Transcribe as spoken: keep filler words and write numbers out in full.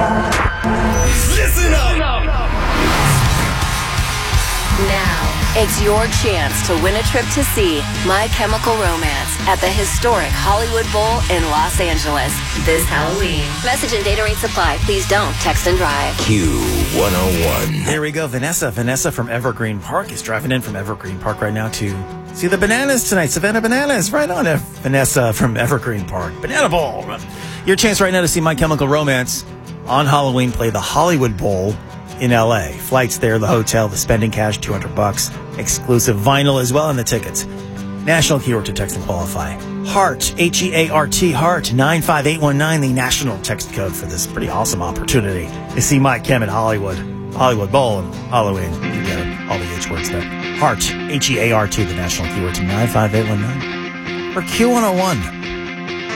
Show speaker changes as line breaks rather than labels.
Listen up!
Now, it's your chance to win a trip to see My Chemical Romance at the historic Hollywood Bowl in Los Angeles this Halloween. Message and data rates apply. Please don't text and drive.
Q one oh one.
Here we go. Vanessa. Vanessa from Evergreen Park is driving in from Evergreen Park right now to see the Bananas tonight. Savannah Bananas. Right on. F- Vanessa from Evergreen Park. Banana Bowl. Your chance right now to see My Chemical Romance on Halloween play the Hollywood Bowl in L A. Flights there, the hotel, the spending cash, two hundred bucks. Exclusive vinyl as well, and the tickets. National keyword to text and qualify. HEART, H E A R T, HEART, nine five eight one nine, the national text code for this pretty awesome opportunity to see Mike Chem at Hollywood. Hollywood Bowl and Halloween. You get it. All the H words there. HEART, H E A R T, the national keyword to nine five eight one nine. Or Q one oh one.